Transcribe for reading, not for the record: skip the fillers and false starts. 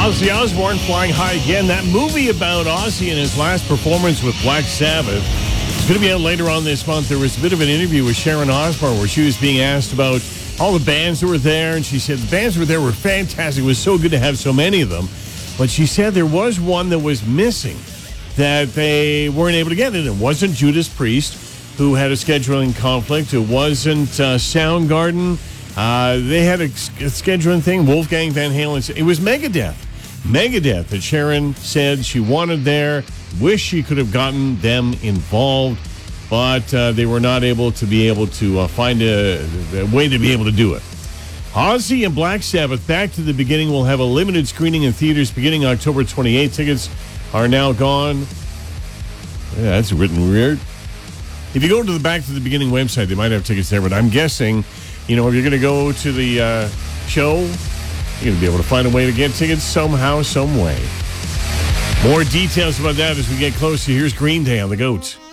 Ozzy Osbourne flying high again. That movie about Ozzy and his last performance with Black Sabbath is going to be out later on this month. There was a bit of an interview with Sharon Osbourne where she was being asked about all the bands that were there, and she said the bands that were there were fantastic. It was so good to have so many of them. But she said there was one that was missing that they weren't able to get, and it wasn't Judas Priest, who had a scheduling conflict. It wasn't Soundgarden. They had a scheduling thing. Wolfgang Van Halen. It was Megadeth. Megadeth that Sharon said she wanted there. Wish she could have gotten them involved, but they were not able to find a way to be able to do it. Ozzy and Black Sabbath, Back to the Beginning, will have a limited screening in theaters beginning October 28th. Tickets are now gone. Yeah, that's written weird. If you go to the Back to the Beginning website, they might have tickets there, but I'm guessing, if you're going to go to the show, you're going to be able to find a way to get tickets somehow, some way. More details about that as we get closer. Here's Green Day on the GOAT.